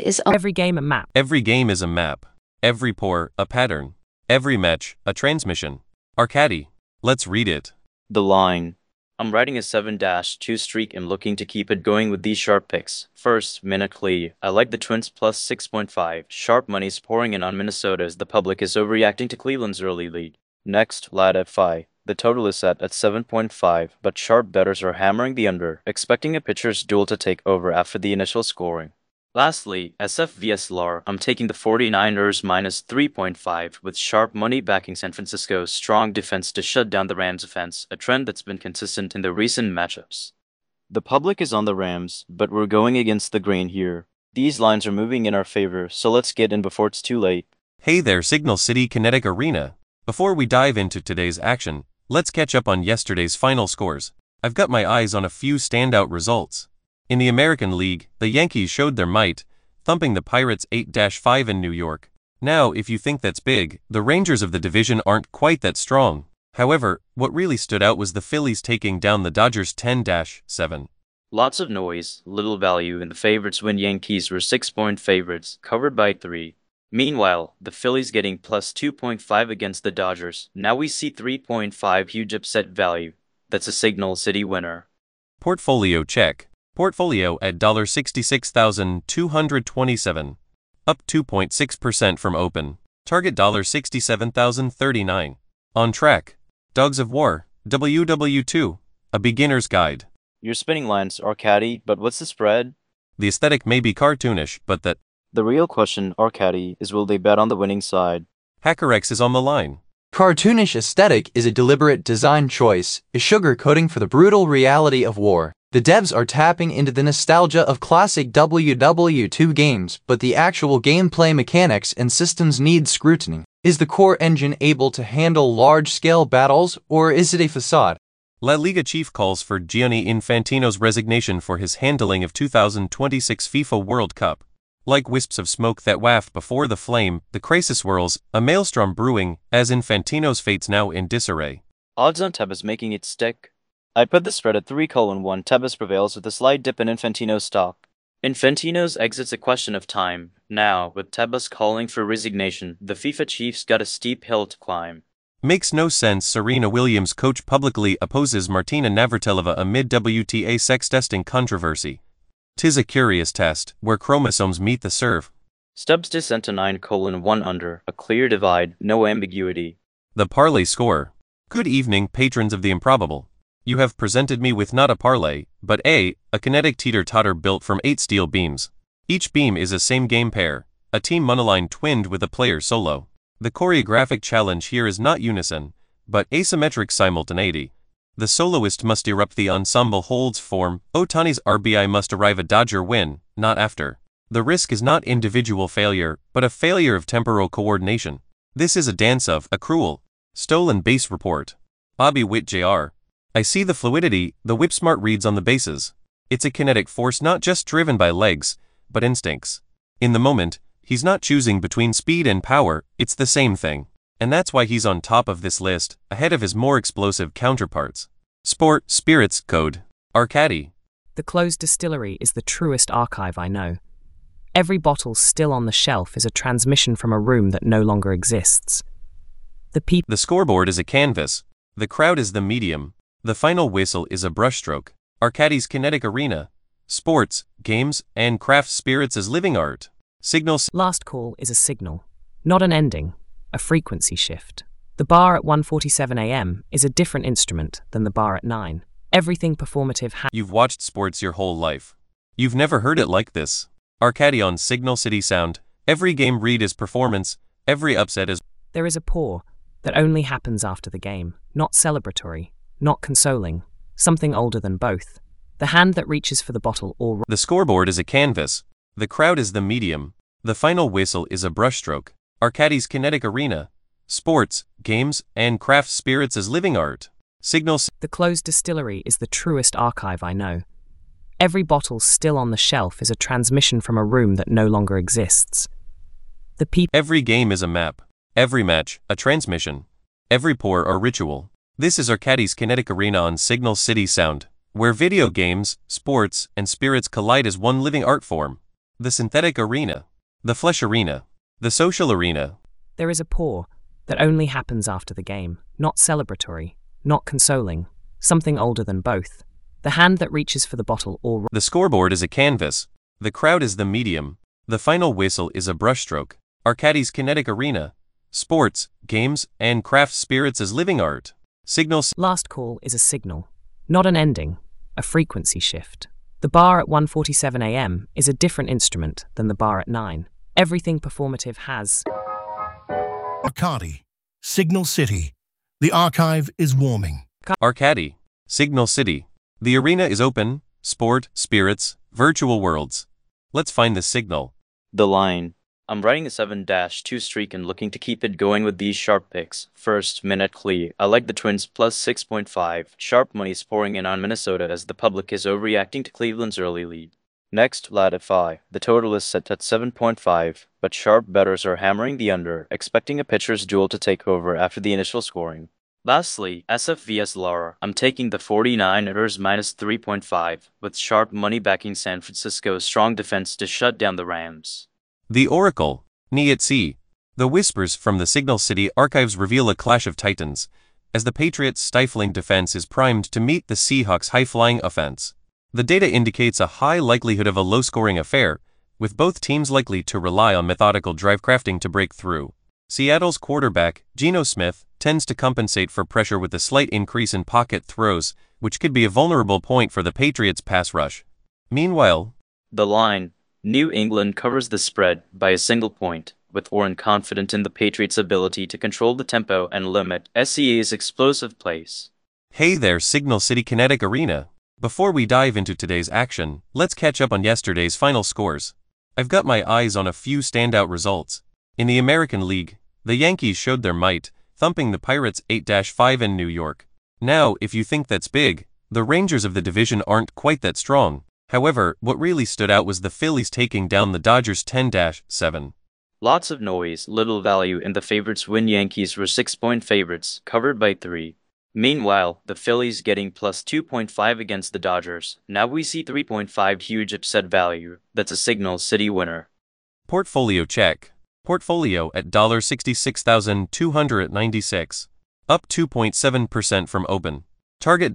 is every game a map. Every game is a map. Every pour, a pattern. Every match, a transmission. Arcady. Let's read it. The line. I'm riding a 7-2 streak and looking to keep it going with these sharp picks. First, Minute I like the Twins plus 6.5. Sharp money's pouring in on Minnesota as the public is overreacting to Cleveland's early lead. Next, Lad FI. The total is set at 7.5, but sharp bettors are hammering the under, expecting a pitcher's duel to take over after the initial scoring. Lastly, SFVSLR, I'm taking the 49ers minus 3.5 with sharp money backing San Francisco's strong defense to shut down the Rams' offense, a trend that's been consistent in the recent matchups. The public is on the Rams, but we're going against the grain here. These lines are moving in our favor, so let's get in before it's too late. Hey there, Signal City Kinetic Arena. Before we dive into today's action, let's catch up on yesterday's final scores. I've got my eyes on a few standout results. In the American League, the Yankees showed their might, thumping the Pirates 8-5 in New York. Now, if you think that's big, the Rangers of the division aren't quite that strong. However, what really stood out was the Phillies taking down the Dodgers 10-7. Lots of noise, little value in the favorites when Yankees were 6-point favorites, covered by 3. Meanwhile, the Phillies getting plus 2.5 against the Dodgers. Now we see 3.5 huge upset value. That's a Signal City winner. Portfolio check. Portfolio at $66,227, up 2.6% from open. Target $67,039. On track. Dogs of War, WW2, a beginner's guide. You're spinning lines, Arcady, but what's the spread? The aesthetic may be cartoonish, but the real question, Arcady, is will they bet on the winning side? HackerX is on the line. Cartoonish aesthetic is a deliberate design choice, a sugarcoating for the brutal reality of war. The devs are tapping into the nostalgia of classic WW2 games, but the actual gameplay mechanics and systems need scrutiny. Is the core engine able to handle large-scale battles, or is it a facade? La Liga chief calls for Gianni Infantino's resignation for his handling of 2026 FIFA World Cup. Like wisps of smoke that waft before the flame, the crisis whirls, a maelstrom brewing, as Infantino's fate's now in disarray. Odds on Tebas making it stick. I'd put the spread at 3:1. Tebas prevails with a slight dip in Infantino's stock. Infantino's exit's a question of time. Now, with Tebas calling for resignation, the FIFA chief's got a steep hill to climb. Makes no sense. Serena Williams' coach publicly opposes Martina Navratilova amid WTA sex testing controversy. 'Tis a curious test, where chromosomes meet the serve. Stubbs descent to 9:1 under, a clear divide, no ambiguity. The parlay score. Good evening, patrons of the improbable. You have presented me with not a parlay, but a kinetic teeter-totter built from 8 steel beams. Each beam is a same-game pair, a team monoline twinned with a player solo. The choreographic challenge here is not unison, but asymmetric simultaneity. The soloist must erupt, the ensemble holds form. Ohtani's RBI must arrive a Dodger win, not after. The risk is not individual failure, but a failure of temporal coordination. This is a dance of accrual. Stolen base report. Bobby Witt Jr. I see the fluidity, the whip-smart reads on the bases. It's a kinetic force not just driven by legs, but instincts. In the moment, he's not choosing between speed and power, it's the same thing. And that's why he's on top of this list, ahead of his more explosive counterparts. Sport, Spirits, Code. Arcady. The closed distillery is the truest archive I know. Every bottle still on the shelf is a transmission from a room that no longer exists. The scoreboard is a canvas. The crowd is the medium. The final whistle is a brushstroke. Arcady's Kinetic Arena. Sports, games, and craft spirits as living art. Signals. Last call is a signal, not an ending, a frequency shift. The bar at 1:47 a.m. is a different instrument than the bar at 9. Everything performative You've watched sports your whole life. You've never heard it like this. Arcady on Signal City Sound. Every game read is performance, every upset is... There is a pour that only happens after the game, not celebratory, not consoling, something older than both. The hand that reaches for the bottle or... The scoreboard is a canvas. The crowd is the medium. The final whistle is a brushstroke. Arcady's Kinetic Arena. Sports, games, and craft spirits as living art. Signals. The closed distillery is the truest archive I know. Every bottle still on the shelf is a transmission from a room that no longer exists. Every game is a map. Every match, a transmission. Every pour, a ritual. This is Arcady's Kinetic Arena on Signal City Sound, where video games, sports, and spirits collide as one living art form. The synthetic arena. The flesh arena. The social arena. There is a pour that only happens after the game, not celebratory, not consoling, something older than both. The hand that reaches for the bottle or... The scoreboard is a canvas. The crowd is the medium. The final whistle is a brushstroke. Arcadie's kinetic arena. Sports, games, and craft spirits as living art. Signals. Last call is a signal, not an ending, a frequency shift. The bar at 1:47 a.m. is a different instrument than the bar at 9. Everything performative has... Arcadie, Signal City. The archive is warming. Arcadie, Signal City. The arena is open, sport, spirits, virtual worlds. Let's find the signal. The line. I'm riding a 7-2 streak and looking to keep it going with these sharp picks. First, Minute Clee. I like the Twins plus 6.5. Sharp money's pouring in on Minnesota as the public is overreacting to Cleveland's early lead. Next, Latify. The total is set at 7.5, but sharp bettors are hammering the under, expecting a pitcher's duel to take over after the initial scoring. Lastly, SF vs Lara. I'm taking the 49ers minus 3.5, with sharp money backing San Francisco's strong defense to shut down the Rams. The Oracle. Nietzi. The whispers from the Signal City archives reveal a clash of titans, as the Patriots' stifling defense is primed to meet the Seahawks' high-flying offense. The data indicates a high likelihood of a low-scoring affair, with both teams likely to rely on methodical drive crafting to break through. Seattle's quarterback, Geno Smith, tends to compensate for pressure with a slight increase in pocket throws, which could be a vulnerable point for the Patriots' pass rush. Meanwhile, the line. New England covers the spread by a single point, with Warren confident in the Patriots' ability to control the tempo and limit SCA's explosive plays. Hey there, Signal City Kinetic Arena. Before we dive into today's action, let's catch up on yesterday's final scores. I've got my eyes on a few standout results. In the American League, the Yankees showed their might, thumping the Pirates 8-5 in New York. Now, if you think that's big, the Rangers of the division aren't quite that strong. However, what really stood out was the Phillies taking down the Dodgers 10-7. Lots of noise, little value in the favorites when Yankees were 6-point favorites, covered by 3. Meanwhile, the Phillies getting plus 2.5 against the Dodgers. Now we see 3.5 huge upset value. That's a Signal City winner. Portfolio check. Portfolio at $66,296. Up 2.7% from open. Target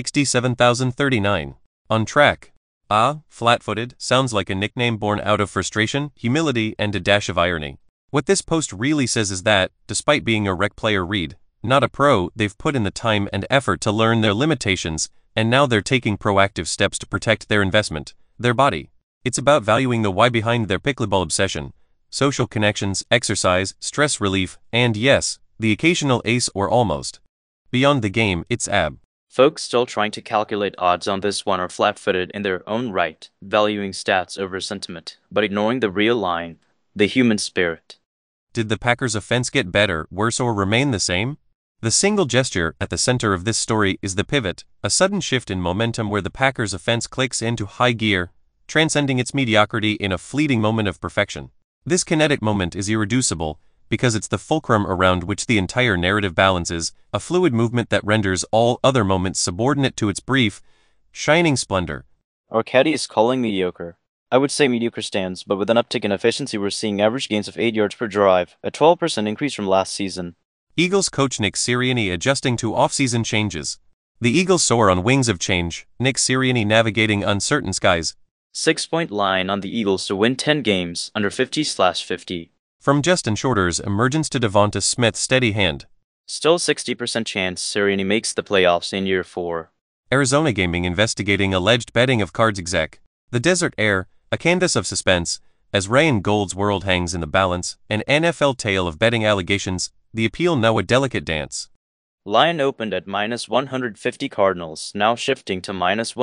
$67,039. On track. Flat-footed sounds like a nickname born out of frustration, humility, and a dash of irony. What this post really says is that, despite being a rec player read, not a pro, they've put in the time and effort to learn their limitations, and now they're taking proactive steps to protect their investment, their body. It's about valuing the why behind their pickleball obsession: social connections, exercise, stress relief, and yes, the occasional ace or almost. Beyond the game, it's AB. Folks still trying to calculate odds on this one are flat-footed in their own right, valuing stats over sentiment, but ignoring the real line, the human spirit. Did the Packers' offense get better, worse, or remain the same? The single gesture at the center of this story is the pivot, a sudden shift in momentum where the Packers' offense clicks into high gear, transcending its mediocrity in a fleeting moment of perfection. This kinetic moment is irreducible, because it's the fulcrum around which the entire narrative balances, a fluid movement that renders all other moments subordinate to its brief, shining splendor. Arcadie is calling mediocre. I would say mediocre stands, but with an uptick in efficiency we're seeing average gains of 8 yards per drive, a 12% increase from last season. Eagles coach Nick Sirianni adjusting to off-season changes. The Eagles soar on wings of change, Nick Sirianni navigating uncertain skies. 6-point line on the Eagles to win 10 games, under 50/50. From Justin Shorter's emergence to Devonta Smith's steady hand. Still 60% chance Sirianni makes the playoffs in year 4. Arizona Gaming investigating alleged betting of Cards exec. The Desert Air, a canvas of suspense, as Ryan Gold's world hangs in the balance, an NFL tale of betting allegations, the appeal now a delicate dance. Line opened at minus 150 Cardinals, now shifting to minus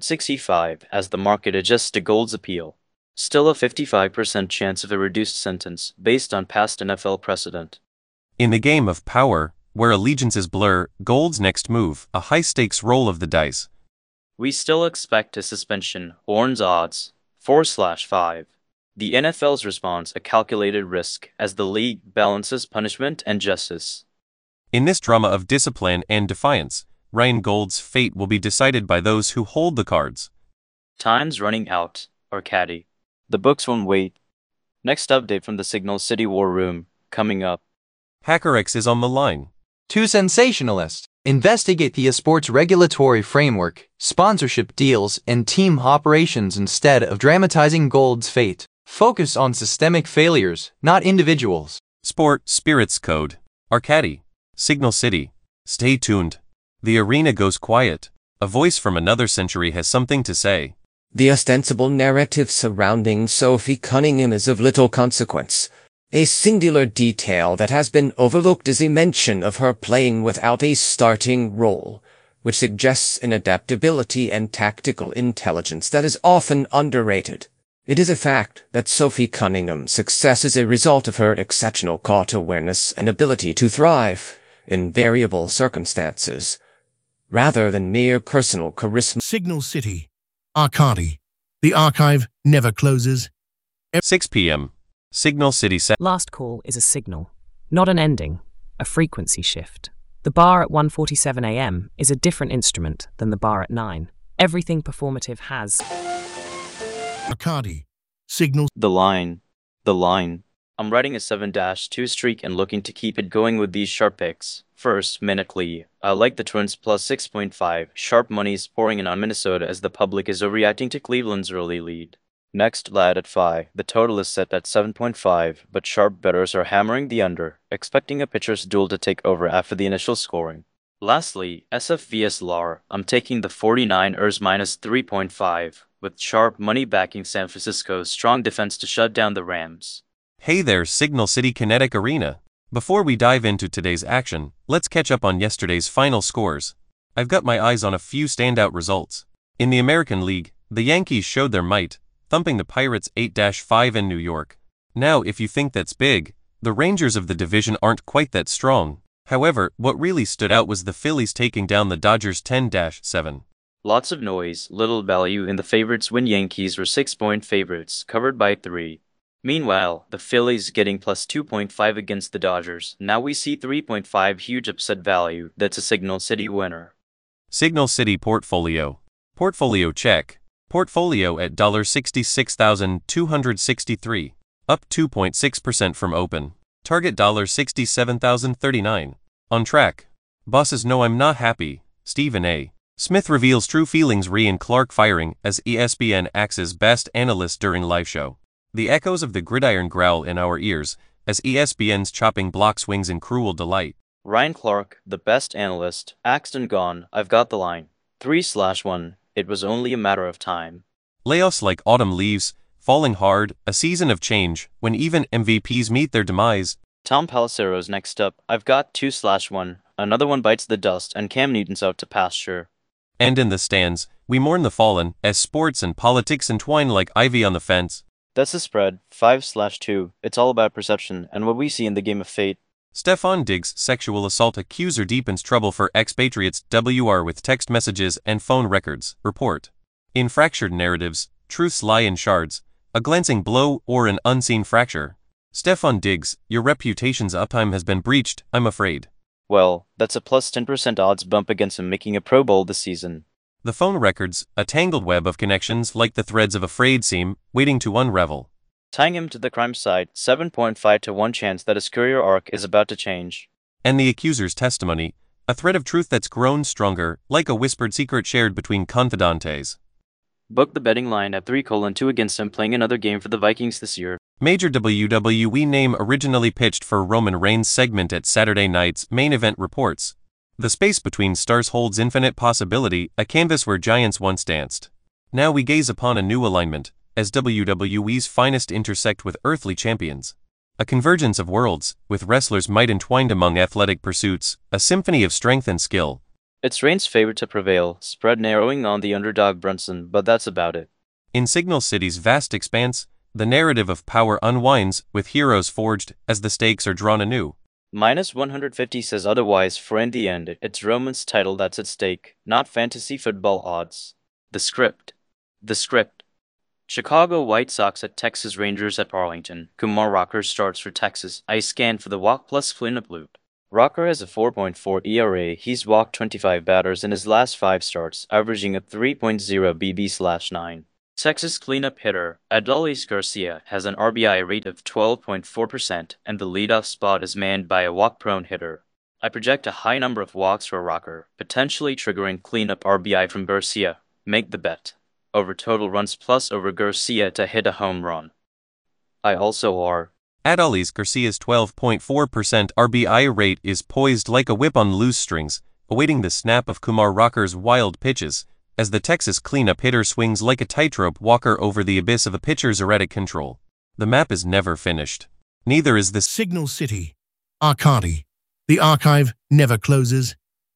165 as the market adjusts to Gold's appeal. Still a 55% chance of a reduced sentence, based on past NFL precedent. In the game of power, where allegiances blur, Gold's next move, a high-stakes roll of the dice. We still expect a suspension, Horn's odds, 4/5. The NFL's response, a calculated risk, as the league balances punishment and justice. In this drama of discipline and defiance, Ryan Gold's fate will be decided by those who hold the cards. Time's running out, Arcadie. The books won't wait. Next update from the Signal City War Room, coming up. HackerX is on the line. Two sensationalists investigate the esports regulatory framework, sponsorship deals, and team operations instead of dramatizing Gold's fate. Focus on systemic failures, not individuals. Sport, Spirits Code, Arcady, Signal City. Stay tuned. The arena goes quiet. A voice from another century has something to say. The ostensible narrative surrounding Sophie Cunningham is of little consequence. A singular detail that has been overlooked is the mention of her playing without a starting role, which suggests an adaptability and tactical intelligence that is often underrated. It is a fact that Sophie Cunningham's success is a result of her exceptional court awareness and ability to thrive in variable circumstances, rather than mere personal charisma. Signal City, Arcady. The archive never closes. 6 p.m. Signal City. Last call is a signal, not an ending, a frequency shift. The bar at 1:47 a.m. is a different instrument than the bar at 9. Everything performative has... Arcady. Signal. The line. I'm riding a 7-2 streak and looking to keep it going with these sharp picks. First, Minnically. I like the Twins plus 6.5. Sharp money's pouring in on Minnesota as the public is overreacting to Cleveland's early lead. Next, Lad at Phi. The total is set at 7.5, but sharp bettors are hammering the under, expecting a pitcher's duel to take over after the initial scoring. Lastly, SF vs LAR. I'm taking the 49ers minus 3.5, with sharp money backing San Francisco's strong defense to shut down the Rams. Hey there, Signal City Kinetic Arena. Before we dive into today's action, let's catch up on yesterday's final scores. I've got my eyes on a few standout results. In the American League, the Yankees showed their might, thumping the Pirates 8-5 in New York. Now, if you think that's big, the Rangers of the division aren't quite that strong. However, what really stood out was the Phillies taking down the Dodgers 10-7. Lots of noise, little value in the favorites when Yankees were 6-point favorites, covered by 3. Meanwhile, the Phillies getting plus 2.5 against the Dodgers. Now we see 3.5 huge upset value. That's a Signal City winner. Signal City Portfolio. Portfolio check. Portfolio at $66,263, up 2.6% from open. Target $67,039. On track. Bosses know I'm not happy. Stephen A. Smith reveals true feelings re and Clark firing as ESPN acts as best analyst during live show. The echoes of the gridiron growl in our ears as ESPN's chopping block swings in cruel delight. Ryan Clark, the best analyst, axed and gone. I've got the line. 3/1. It was only a matter of time. Layoffs like autumn leaves, falling hard, a season of change, when even MVPs meet their demise. Tom Palacero's next up. I've got 2/1. Another one bites the dust and Cam Newton's out to pasture. And in the stands, we mourn the fallen as sports and politics entwine like ivy on the fence. That's the spread, 5/2. It's all about perception and what we see in the game of fate. Stefan Diggs' sexual assault accuser deepens trouble for expatriates. WR with text messages and phone records. Report. In fractured narratives, truths lie in shards, a glancing blow or an unseen fracture. Stefan Diggs, your reputation's uptime has been breached, I'm afraid. Well, that's a plus 10% odds bump against him making a Pro Bowl this season. The phone records, a tangled web of connections like the threads of a frayed seam, waiting to unravel. Tying him to the crime site, 7.5 to 1 chance that his career arc is about to change. And the accuser's testimony, a thread of truth that's grown stronger, like a whispered secret shared between confidantes. Book the betting line at 3:2 against him playing another game for the Vikings this year. Major WWE name originally pitched for Roman Reigns segment at Saturday night's main event reports. The space between stars holds infinite possibility, a canvas where giants once danced. Now we gaze upon a new alignment, as WWE's finest intersect with earthly champions. A convergence of worlds, with wrestlers might entwined among athletic pursuits, a symphony of strength and skill. It's Reigns' favorite to prevail, spread narrowing on the underdog Brunson, but that's about it. In Signal City's vast expanse, the narrative of power unwinds, with heroes forged, as the stakes are drawn anew. Minus 150 says otherwise, for in the end, it's Roman's title that's at stake, not fantasy football odds. The script. Chicago White Sox at Texas Rangers at Arlington. Kumar Rocker starts for Texas. I scan for the walk plus cleanup loop. Rocker has a 4.4 ERA. He's walked 25 batters in his last 5 starts, averaging a 3.0 BB/9. Texas cleanup hitter Adolis Garcia has an RBI rate of 12.4%, and the leadoff spot is manned by a walk-prone hitter. I project a high number of walks for Rocker, potentially triggering cleanup RBI from Garcia. Make the bet. Over total runs plus over Garcia to hit a home run. I also are. Adolis Garcia's 12.4% RBI rate is poised like a whip on loose strings, awaiting the snap of Kumar Rocker's wild pitches, as the Texas cleanup hitter swings like a tightrope walker over the abyss of a pitcher's erratic control. The map is never finished. Neither is the Signal City. Arcadi. The archive never closes.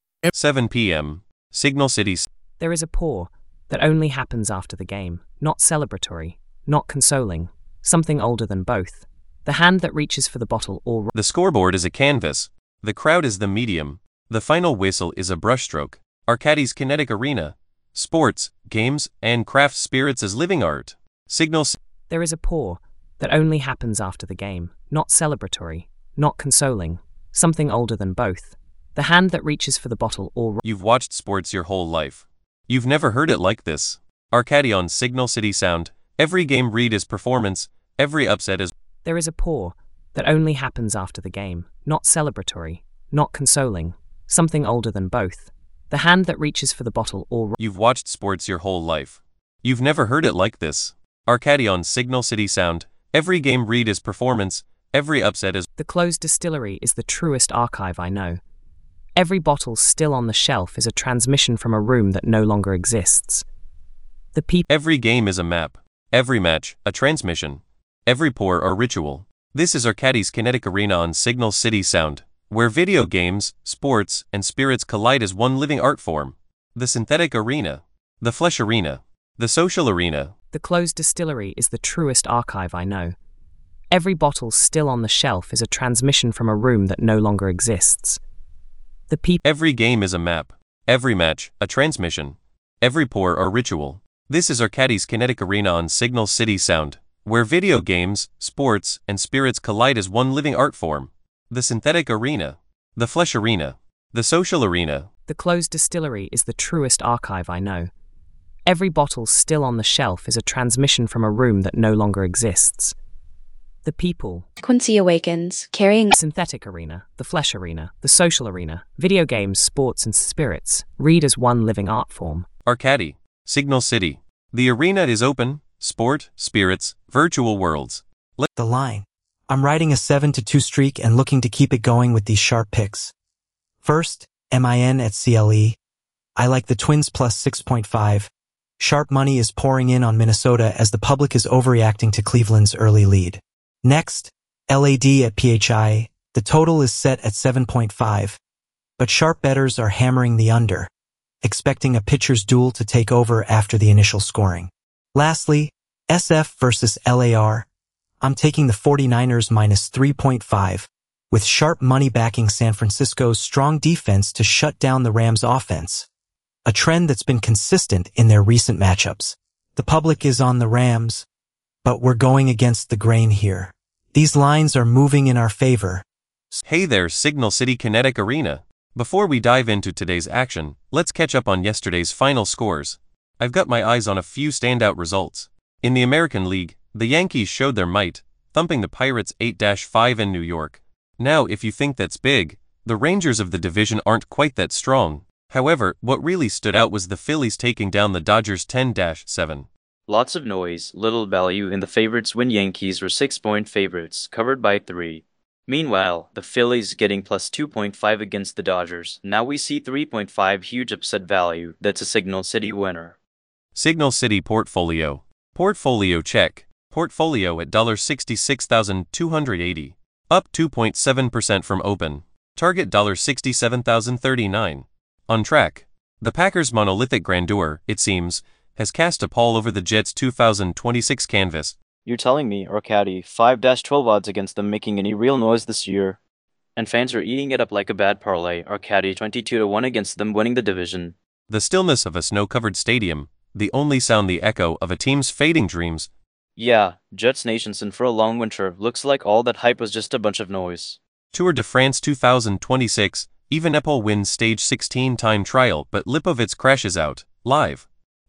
7 p.m. Signal City. There is a pour that only happens after the game, not celebratory, not consoling, something older than both. The hand that reaches for the bottle or... The scoreboard is a canvas. The crowd is the medium. The final whistle is a brushstroke. Arcadi's kinetic arena. Sports, games, and craft spirits as living art. Signal. There is a pour that only happens after the game, not celebratory, not consoling, something older than both. The hand that reaches for the bottle or... You've watched sports your whole life. You've never heard it like this. Arcadi on Signal City Sound. Every game read is performance. Every upset is... There is a pour that only happens after the game, not celebratory, not consoling, something older than both. The hand that reaches for the bottle or... You've watched sports your whole life. You've never heard it like this. Arcadi on Signal City Sound. Every game read is performance. Every upset is... The closed distillery is the truest archive I know. Every bottle still on the shelf is a transmission from a room that no longer exists. The people... Every game is a map. Every match, a transmission. Every pour or ritual. This is Arcadi's kinetic arena on Signal City Sound, where video games, sports, and spirits collide as one living art form. The synthetic arena. The flesh arena. The social arena. The closed distillery is the truest archive I know. Every bottle still on the shelf is a transmission from a room that no longer exists. The people... Every game is a map. Every match, a transmission. Every pour or ritual. This is Arcadi's kinetic arena on Signal City Sound, where video games, sports, and spirits collide as one living art form. The synthetic arena. The flesh arena. The social arena. The closed distillery is the truest archive I know. Every bottle still on the shelf is a transmission from a room that no longer exists. The people... Quincy Awakens, carrying... Synthetic arena, the flesh arena, the social arena, video games, sports, and spirits, read as one living art form. Arcadi. Signal City. The arena is open. Sport, spirits, virtual worlds. The line. I'm riding a 7-2 streak and looking to keep it going with these sharp picks. First, MIN at CLE. I like the Twins plus 6.5. Sharp money is pouring in on Minnesota as the public is overreacting to Cleveland's early lead. Next, LAD at PHI. The total is set at 7.5. But sharp bettors are hammering the under, expecting a pitcher's duel to take over after the initial scoring. Lastly, SF versus LAR. I'm taking the 49ers minus 3.5, with sharp money backing San Francisco's strong defense to shut down the Rams' offense, a trend that's been consistent in their recent matchups. The public is on the Rams, but we're going against the grain here. These lines are moving in our favor. Hey there, Signal City Kinetic Arena. Before we dive into today's action, let's catch up on yesterday's final scores. I've got my eyes on a few standout results. In the American League, the Yankees showed their might, thumping the Pirates 8-5 in New York. Now, if you think that's big, the Rangers of the division aren't quite that strong. However, what really stood out was the Phillies taking down the Dodgers 10-7. Lots of noise, little value in the favorites when Yankees were 6-point favorites, covered by 3. Meanwhile, the Phillies getting plus 2.5 against the Dodgers. Now we see 3.5 huge upset value. That's a Signal City winner. Signal City Portfolio. Portfolio check. Portfolio at $66,280. Up 2.7% from open. Target $67,039. On track. The Packers' monolithic grandeur, it seems, has cast a pall over the Jets' 2026 canvas. You're telling me Arcadi 5-12 odds against them making any real noise this year? And fans are eating it up like a bad parlay. Arcadi 22-1 against them winning the division. The stillness of a snow-covered stadium, the only sound the echo of a team's fading dreams. Yeah, Jets Nation's in for a long winter. Looks like all that hype was just a bunch of noise. Tour de France 2026, Evenepoel wins stage 16 time trial but Lipovitz crashes out, live.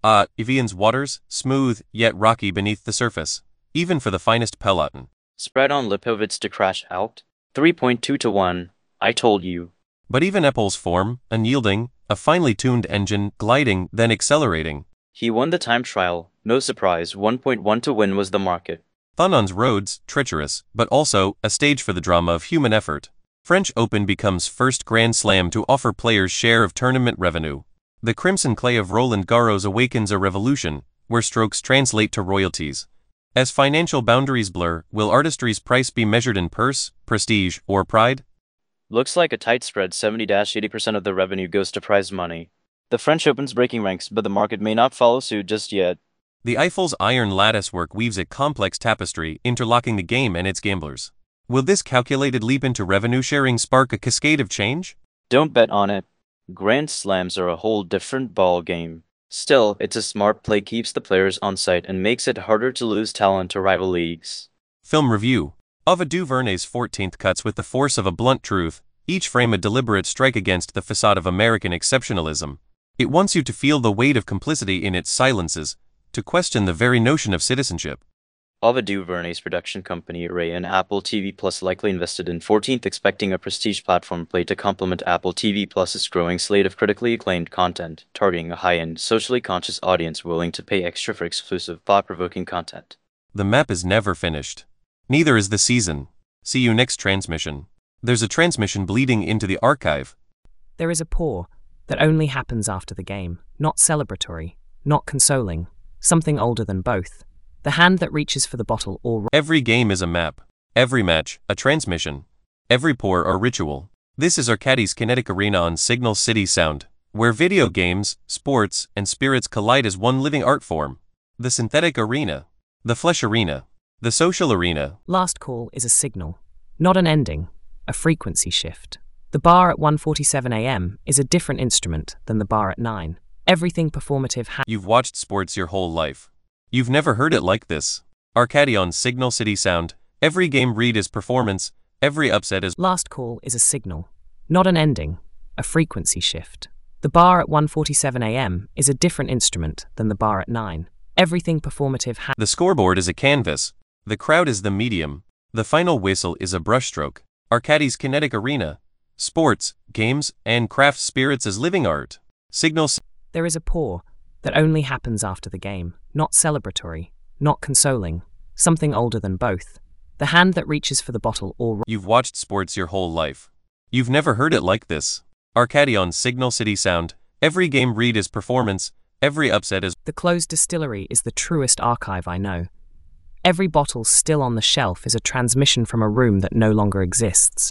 Evian's waters, smooth, yet rocky beneath the surface, even for the finest peloton. Spread on Lipovitz to crash out. 3.2 to 1. I told you. But even Epel's form, unyielding, a finely tuned engine, gliding, then accelerating. He won the time trial, no surprise, 1.1 to win was the market. Thunon's roads, treacherous, but also a stage for the drama of human effort. French Open becomes first Grand Slam to offer players share of tournament revenue. The crimson clay of Roland Garros awakens a revolution, where strokes translate to royalties. As financial boundaries blur, will artistry's price be measured in purse, prestige, or pride? Looks like a tight spread. 70-80% of the revenue goes to prize money. The French Open's breaking ranks, but the market may not follow suit just yet. The Eiffel's iron latticework weaves a complex tapestry, interlocking the game and its gamblers. Will this calculated leap into revenue sharing spark a cascade of change? Don't bet on it. Grand Slams are a whole different ball game. Still, it's a smart play, keeps the players on site and makes it harder to lose talent to rival leagues. Film review. Ava DuVernay's 14th cuts with the force of a blunt truth, each frame a deliberate strike against the facade of American exceptionalism. It wants you to feel the weight of complicity in its silences, to question the very notion of citizenship. Ava DuVernay's production company Array and Apple TV Plus likely invested in 14th, expecting a prestige platform play to complement Apple TV Plus's growing slate of critically acclaimed content, targeting a high-end, socially conscious audience willing to pay extra for exclusive, thought-provoking content. The map is never finished. Neither is the season. See you next transmission. There's a transmission bleeding into the archive. There is a pour that only happens after the game, not celebratory, not consoling, something older than both. The hand that reaches for the bottle or... Every game is a map. Every match, a transmission. Every pour, a ritual. This is Arcadie's Kinetic Arena on Signal City Sound, where video games, sports, and spirits collide as one living art form. The synthetic arena. The flesh arena. The social arena. Last call is a signal, not an ending, a frequency shift. The bar at 1:47 a.m. is a different instrument than the bar at 9. Everything performative You've watched sports your whole life. You've never heard it like this. Arcadie on Signal City Sound. Every game read is performance, every upset is... Last call is a signal, not an ending, a frequency shift. The bar at 1:47 a.m. is a different instrument than the bar at 9. Everything performative The scoreboard is a canvas. The crowd is the medium. The final whistle is a brushstroke. Arcadie's Kinetic Arena. Sports, games, and craft spirits as living art. Signal... There is a pour that only happens after the game, not celebratory, not consoling, something older than both. The hand that reaches for the bottle or... You've watched sports your whole life. You've never heard it like this. Arcadie on Signal City Sound. Every game read is performance, every upset is... The closed distillery is the truest archive I know. Every bottle still on the shelf is a transmission from a room that no longer exists.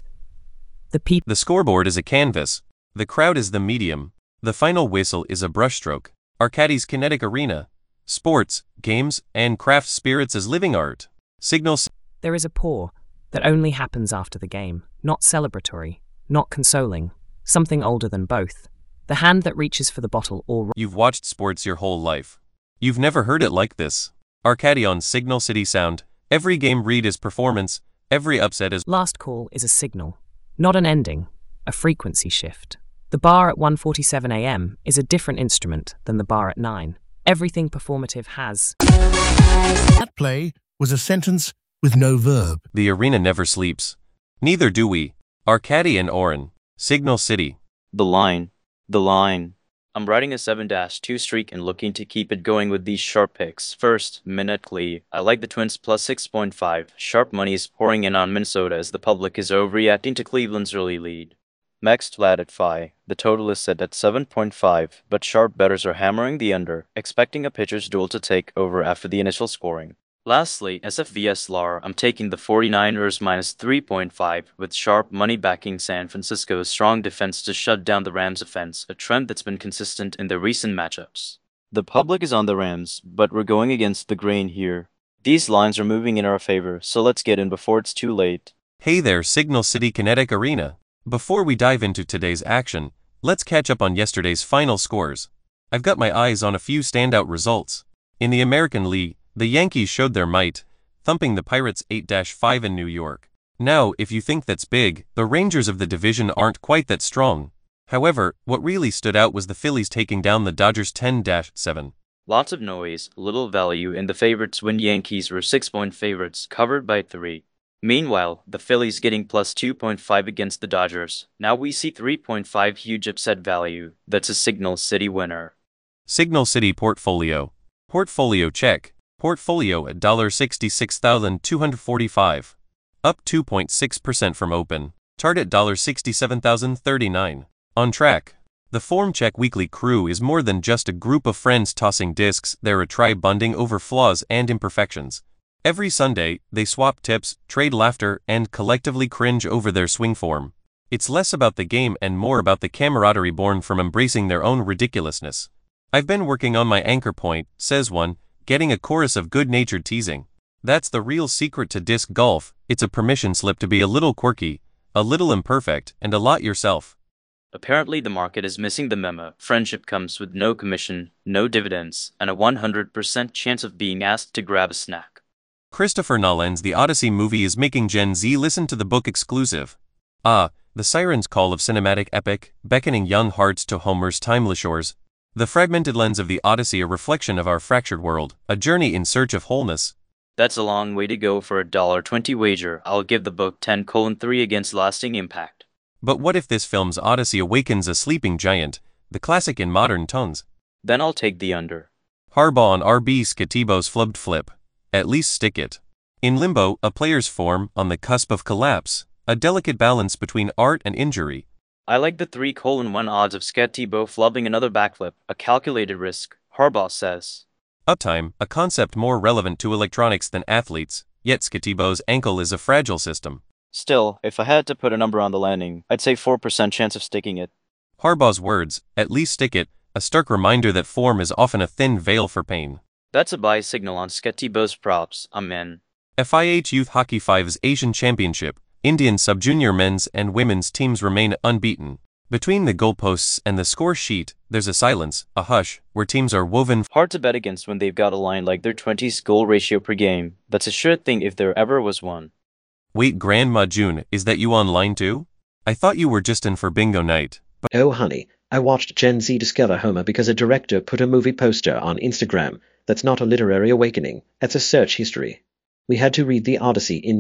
The scoreboard is a canvas. The crowd is the medium. The final whistle is a brushstroke. Arcadie's Kinetic Arena. Sports, games, and craft spirits as living art. Signal... There is a pour that only happens after the game, not celebratory, not consoling, something older than both. The hand that reaches for the bottle or... You've watched sports your whole life. You've never heard it like this. Arcadie on Signal City Sound. Every game read is performance, every upset is... Last call is a signal, not an ending, a frequency shift. The bar at 1:47 a.m. is a different instrument than the bar at 9. Everything performative has... That play was a sentence with no verb. The arena never sleeps. Neither do we. Arcadie and Oren. Signal City. The line. The line. I'm riding a 7-2 streak and looking to keep it going with these sharp picks. First, Minute Lee. I like the Twins plus 6.5. Sharp money is pouring in on Minnesota as the public is overreacting to Cleveland's early lead. Next, flat at 5. The total is set at 7.5, but sharp bettors are hammering the under, expecting a pitcher's duel to take over after the initial scoring. Lastly, SFVS LAR, I'm taking the 49ers minus 3.5 with sharp money backing San Francisco's strong defense to shut down the Rams' offense, a trend that's been consistent in their recent matchups. The public is on the Rams, but we're going against the grain here. These lines are moving in our favor, so let's get in before it's too late. Hey there, Signal City Kinetic Arena. Before we dive into today's action, let's catch up on yesterday's final scores. I've got my eyes on a few standout results. In the American League, the Yankees showed their might, thumping the Pirates 8-5 in New York. Now, if you think that's big, the Rangers of the division aren't quite that strong. However, what really stood out was the Phillies taking down the Dodgers 10-7. Lots of noise, little value, and the favorites win. Yankees were 6-point favorites, covered by 3. Meanwhile, the Phillies getting plus 2.5 against the Dodgers. Now we see 3.5 huge upset value. That's a Signal City winner. Signal City portfolio. Portfolio check. Portfolio at $66,245. Up 2.6% from open. Target $67,039. On track. The Form Check Weekly crew is more than just a group of friends tossing discs, they're a tribe bonding over flaws and imperfections. Every Sunday, they swap tips, trade laughter, and collectively cringe over their swing form. It's less about the game and more about the camaraderie born from embracing their own ridiculousness. I've been working on my anchor point, says one, getting a chorus of good-natured teasing. That's the real secret to disc golf. It's a permission slip to be a little quirky, a little imperfect, and a lot yourself. Apparently the market is missing the memo. Friendship comes with no commission, no dividends, and a 100% chance of being asked to grab a snack. Christopher Nolan's The Odyssey movie is making Gen Z listen to the book exclusive. The siren's call of cinematic epic, beckoning young hearts to Homer's timeless shores. The fragmented lens of the Odyssey, a reflection of our fractured world, a journey in search of wholeness. That's a long way to go for a $1.20 wager. I'll give the book 10:3 against lasting impact. But what if this film's Odyssey awakens a sleeping giant, the classic in modern tones? Then I'll take the under. Harbaugh on RB Skatibo's flubbed flip. At least stick it. In limbo, a player's form, on the cusp of collapse, a delicate balance between art and injury. I like the 3:1 odds of Skatibo flubbing another backflip, a calculated risk, Harbaugh says. Uptime, a concept more relevant to electronics than athletes, yet Skatibo's ankle is a fragile system. Still, if I had to put a number on the landing, I'd say 4% chance of sticking it. Harbaugh's words, at least stick it, a stark reminder that form is often a thin veil for pain. That's a buy signal on Skatibo's props. I'm in. FIH Youth Hockey 5's Asian Championship, Indian sub-junior men's and women's teams remain unbeaten. Between the goalposts and the score sheet, there's a silence, a hush, where teams are woven. Hard to bet against when they've got a line like their 20s goal ratio per game. That's a sure thing if there ever was one. Wait, Grandma June, is that you online too? I thought you were just in for bingo night. But oh honey, I watched Gen Z discover Homer because a director put a movie poster on Instagram. That's not a literary awakening, that's a search history. We had to read The Odyssey in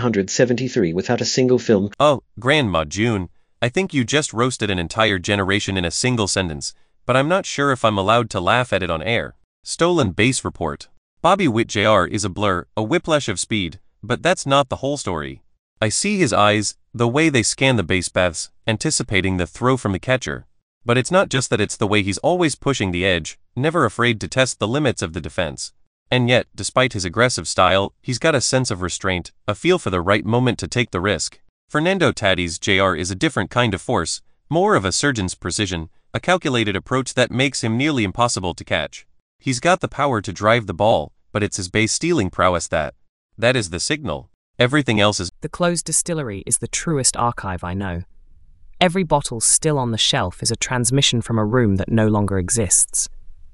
1973 without a single film. Oh, Grandma June, I think you just roasted an entire generation in a single sentence, but I'm not sure if I'm allowed to laugh at it on air. Stolen Base Report. Bobby Witt Jr. is a blur, a whiplash of speed, but that's not the whole story. I see his eyes, the way they scan the base paths, anticipating the throw from the catcher. But it's not just that, it's the way he's always pushing the edge, never afraid to test the limits of the defense. And yet, despite his aggressive style, he's got a sense of restraint, a feel for the right moment to take the risk. Fernando Tatis Jr. is a different kind of force, more of a surgeon's precision, a calculated approach that makes him nearly impossible to catch. He's got the power to drive the ball, but it's his base stealing prowess that is the signal. Everything else is. The closed distillery is the truest archive I know. Every bottle still on the shelf is a transmission from a room that no longer exists.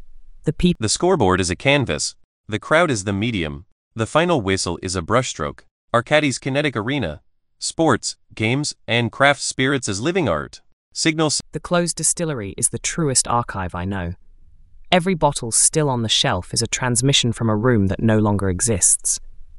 The scoreboard is a canvas. The crowd is the medium. The final whistle is a brushstroke. Arcadi's kinetic arena. Sports, games, and craft spirits as living art. The closed distillery is the truest archive I know. Every bottle still on the shelf is a transmission from a room that no longer exists.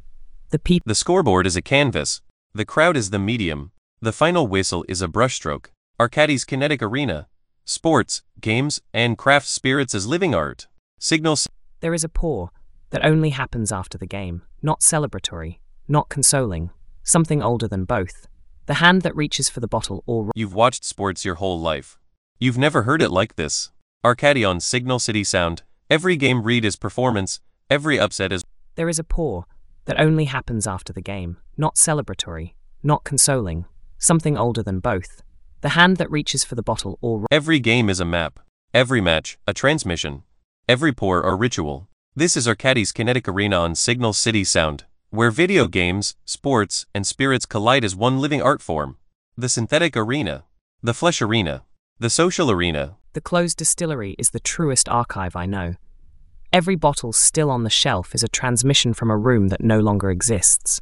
The scoreboard is a canvas. The crowd is the medium. The final whistle is a brushstroke. Arcadi's kinetic arena. Sports, games, and craft spirits as living art. There is a pour that only happens after the game, not celebratory, not consoling, something older than both. The hand that reaches for the bottle or... You've watched sports your whole life. You've never heard it like this. Arcadi on Signal City Sound. Every game read is performance, every upset is... There is a pour that only happens after the game, not celebratory, not consoling, something older than both. The hand that reaches for the bottle or... Every game is a map. Every match, a transmission. Every pour, a ritual. This is Arcadi's Kinetic Arena on Signal City Sound, where video games, sports, and spirits collide as one living art form. The synthetic arena. The flesh arena. The social arena. The closed distillery is the truest archive I know. Every bottle still on the shelf is a transmission from a room that no longer exists.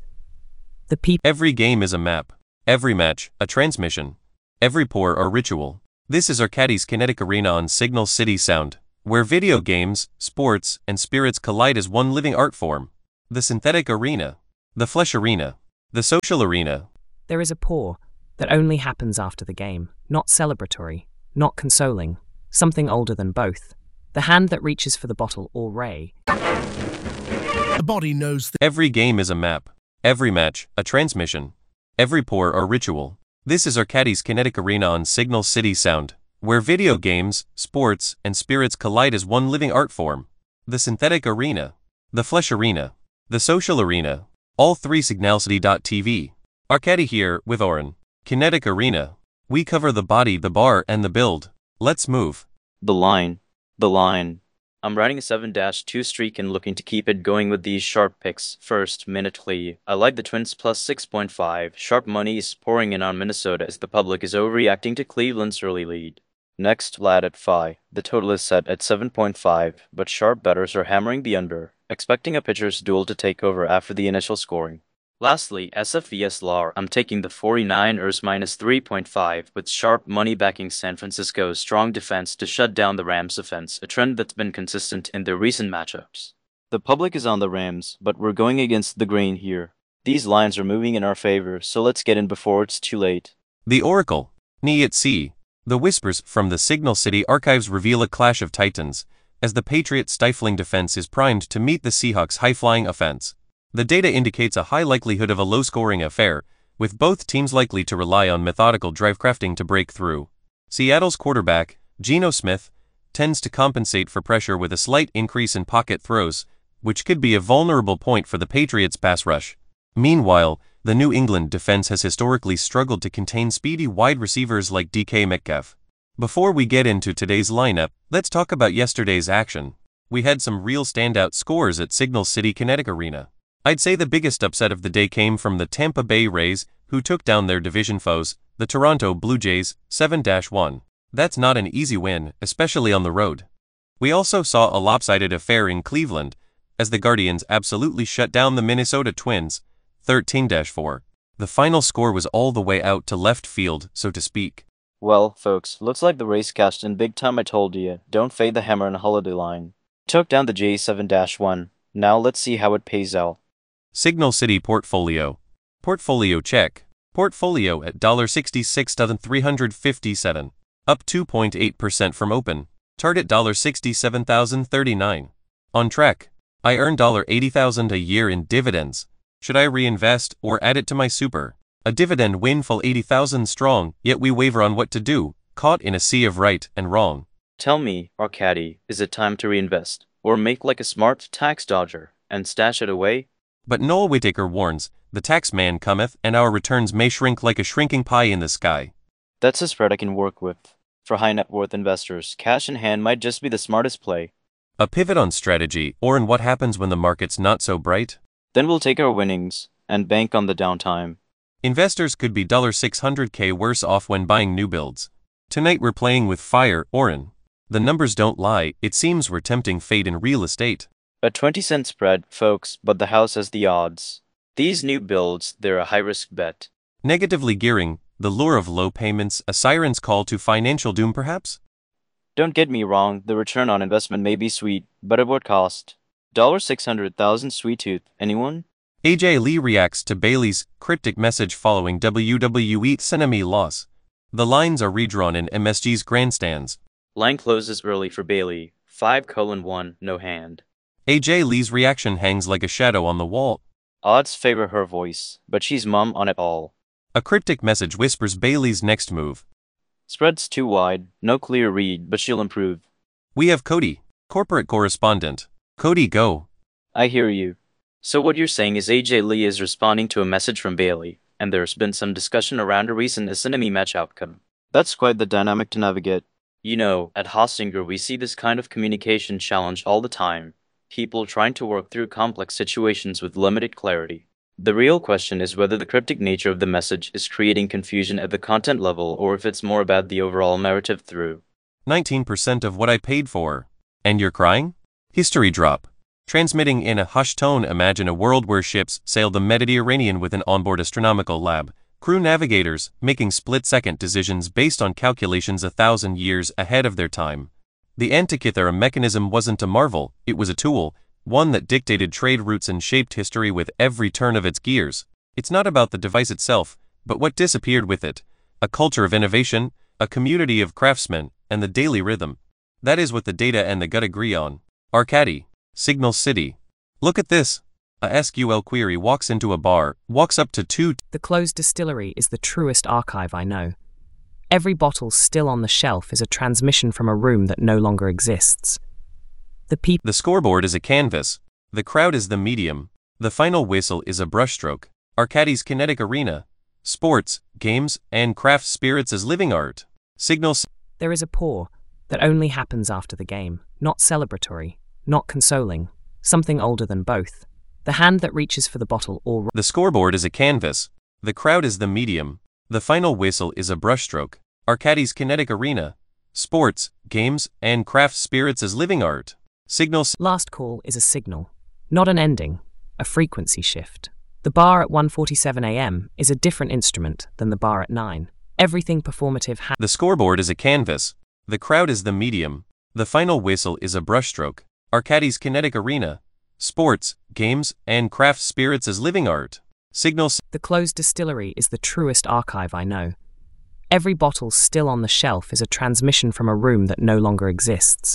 Every game is a map. Every match, a transmission. Every pour, a ritual. This is Arcadi's Kinetic Arena on Signal City Sound, where video games, sports, and spirits collide as one living art form. The synthetic arena, the flesh arena, the social arena. There is a pour that only happens after the game, not celebratory, not consoling, something older than both. The hand that reaches for the bottle or ray. The body knows Every game is a map, every match, a transmission, every pour a ritual. This is Arcadie's Kinetic Arena on Signal City Sound, where video games, sports, and spirits collide as one living art form. The synthetic arena, the flesh arena, the social arena, all three signalcity.tv. Arcadie here with Oren. Kinetic Arena. We cover the body, the bar, and the build. Let's move. The line. The line. I'm riding a 7-2 streak and looking to keep it going with these sharp picks. First, Minutely. I like the Twins plus 6.5. Sharp money is pouring in on Minnesota as the public is overreacting to Cleveland's early lead. Next, Lad at Phi. The total is set at 7.5, but sharp bettors are hammering the under, expecting a pitcher's duel to take over after the initial scoring. Lastly, SFVS LAR, I'm taking the 49ers minus 3.5 with sharp money backing San Francisco's strong defense to shut down the Rams' offense, a trend that's been consistent in their recent matchups. The public is on the Rams, but we're going against the grain here. These lines are moving in our favor, so let's get in before it's too late. The Oracle. Ni at sea. The whispers from the Signal City archives reveal a clash of titans, as the Patriots' stifling defense is primed to meet the Seahawks' high-flying offense. The data indicates a high likelihood of a low-scoring affair, with both teams likely to rely on methodical drive crafting to break through. Seattle's quarterback, Geno Smith, tends to compensate for pressure with a slight increase in pocket throws, which could be a vulnerable point for the Patriots' pass rush. Meanwhile, the New England defense has historically struggled to contain speedy wide receivers like DK Metcalf. Before we get into today's lineup, let's talk about yesterday's action. We had some real standout scores at Signal City Kinetic Arena. I'd say the biggest upset of the day came from the Tampa Bay Rays, who took down their division foes, the Toronto Blue Jays, 7-1. That's not an easy win, especially on the road. We also saw a lopsided affair in Cleveland, as the Guardians absolutely shut down the Minnesota Twins, 13-4. The final score was all the way out to left field, so to speak. Well, folks, looks like the race cashed in big time. I told you, don't fade the hammer in a holiday line. Took down the Jays 7-1. Now let's see how it pays out. Signal City Portfolio. Portfolio check. Portfolio at $66,357. Up 2.8% from open. Target $67,039. On track. I earn $80,000 a year in dividends. Should I reinvest or add it to my super? A dividend windfall 80,000 strong, yet we waver on what to do, caught in a sea of right and wrong. Tell me, Arcadie, is it time to reinvest? Or make like a smart tax dodger and stash it away? But Noel Whittaker warns, the tax man cometh, and our returns may shrink like a shrinking pie in the sky. That's a spread I can work with. For high net worth investors, cash in hand might just be the smartest play. A pivot on strategy, or in what happens when the market's not so bright? Then we'll take our winnings and bank on the downtime. Investors could be $600K worse off when buying new builds. Tonight we're playing with fire, Oren. The numbers don't lie, it seems we're tempting fate in real estate. A 20-cent spread, folks, but the house has the odds. These new builds, they're a high-risk bet. Negatively gearing, the lure of low payments, a siren's call to financial doom perhaps? Don't get me wrong, the return on investment may be sweet, but at what cost? $600,000 sweet tooth, anyone? AJ Lee reacts to Bayley's cryptic message following WWE's enemy loss. The lines are redrawn in MSG's grandstands. Line closes early for Bayley, 5:1, no hand. AJ Lee's reaction hangs like a shadow on the wall. Odds favor her voice, but she's mum on it all. A cryptic message whispers Bayley's next move. Spread's too wide, no clear read, but she'll improve. We have Cody, corporate correspondent. Cody, go. I hear you. So what you're saying is AJ Lee is responding to a message from Bayley, and there's been some discussion around a recent enemy match outcome. That's quite the dynamic to navigate. You know, at Hostinger we see this kind of communication challenge all the time. People trying to work through complex situations with limited clarity. The real question is whether the cryptic nature of the message is creating confusion at the content level or if it's more about the overall narrative through. 19% of what I paid for. And you're crying? History drop. Transmitting in a hushed tone, imagine a world where ships sail the Mediterranean with an onboard astronomical lab. Crew navigators making split-second decisions based on calculations 1,000 years ahead of their time. The Antikythera mechanism wasn't a marvel, it was a tool, one that dictated trade routes and shaped history with every turn of its gears. It's not about the device itself, but what disappeared with it. A culture of innovation, a community of craftsmen, and the daily rhythm. That is what the data and the gut agree on. Arcady, Signal City. Look at this. A SQL query walks into a bar, walks up to two. The closed distillery is the truest archive I know. Every bottle still on the shelf is a transmission from a room that no longer exists. The scoreboard is a canvas. The crowd is the medium. The final whistle is a brushstroke. Arcady's kinetic arena. Sports, games, and craft spirits as living art. Signals. There is a pour that only happens after the game, not celebratory, not consoling, something older than both. The hand that reaches for the bottle or... The scoreboard is a canvas. The crowd is the medium. The final whistle is a brushstroke. Arcady's kinetic arena. Sports, games, and craft spirits as living art. Signals. Last call is a signal, not an ending, a frequency shift. The bar at 1:47 a.m. is a different instrument than the bar at 9. Everything performative The scoreboard is a canvas. The crowd is the medium. The final whistle is a brushstroke. Arcady's kinetic arena. Sports, games, and craft spirits as living art. Signals. The closed distillery is the truest archive I know. Every bottle still on the shelf is a transmission from a room that no longer exists.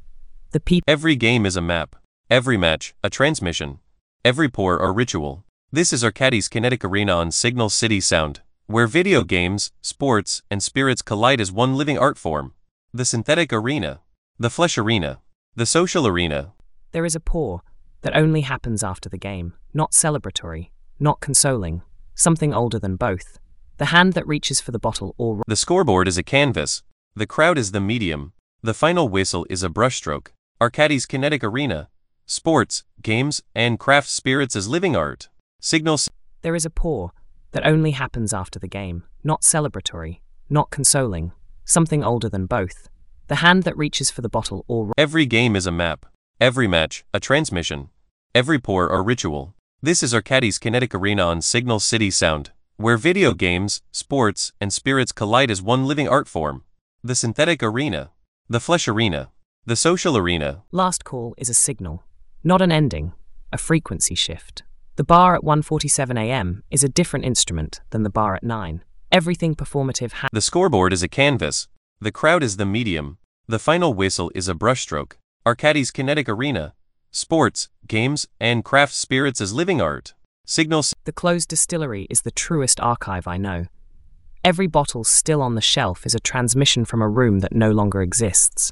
Every game is a map. Every match, a transmission. Every pour or ritual. This is Arcady's kinetic arena on Signal City Sound, where video games, sports, and spirits collide as one living art form. The synthetic arena. The flesh arena. The social arena. There is a pour that only happens after the game, not celebratory, not consoling, something older than both. The hand that reaches for the bottle or... The scoreboard is a canvas. The crowd is the medium. The final whistle is a brushstroke. Arcady's kinetic arena. Sports, games, and craft spirits as living art. Signals. There is a pour that only happens after the game, not celebratory, not consoling, something older than both. The hand that reaches for the bottle or... Every game is a map. Every match, a transmission. Every pour or ritual. This is Arcady's kinetic arena on Signal City Sound, where video games, sports, and spirits collide as one living art form. The synthetic arena. The flesh arena. The social arena. Last call is a signal, not an ending, a frequency shift. The bar at 1:47 a.m. is a different instrument than the bar at 9. Everything performative The scoreboard is a canvas. The crowd is the medium. The final whistle is a brushstroke. Arcady's kinetic arena. Sports, games, and craft spirits as living art. Signals. The closed distillery is the truest archive I know. Every bottle still on the shelf is a transmission from a room that no longer exists.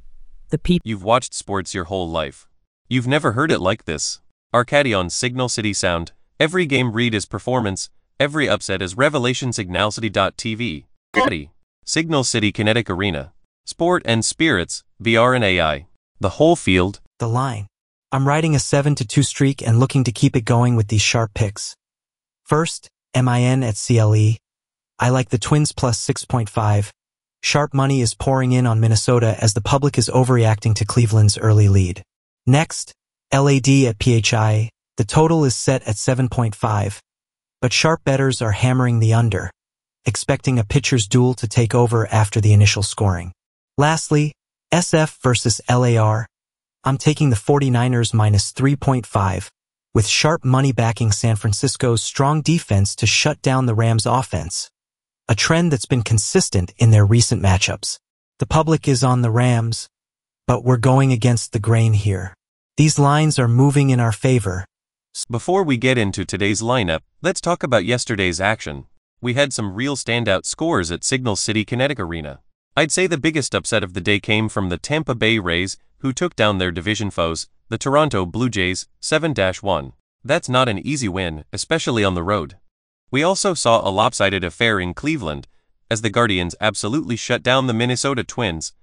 You've watched sports your whole life. You've never heard it like this. Arcady on Signal City Sound. Every game read is performance. Every upset is revelation. Signalcity.tv. Arcady. Signal City Kinetic Arena. Sport and spirits, VR and AI. The whole field. The line. I'm riding a 7-2 streak and looking to keep it going with these sharp picks. First, MIN at CLE. I like the Twins plus 6.5. Sharp money is pouring in on Minnesota as the public is overreacting to Cleveland's early lead. Next, LAD at PHI. The total is set at 7.5. But sharp bettors are hammering the under, expecting a pitcher's duel to take over after the initial scoring. Lastly, SF versus LAR. I'm taking the 49ers minus 3.5, with sharp money backing San Francisco's strong defense to shut down the Rams' offense, a trend that's been consistent in their recent matchups. The public is on the Rams, but we're going against the grain here. These lines are moving in our favor. Before we get into today's lineup, let's talk about yesterday's action. We had some real standout scores at Signal City Kinetic Arena. I'd say the biggest upset of the day came from the Tampa Bay Rays, who took down their division foes, the Toronto Blue Jays, 7-1. That's not an easy win, especially on the road. We also saw a lopsided affair in Cleveland, as the Guardians absolutely shut down the Minnesota Twins,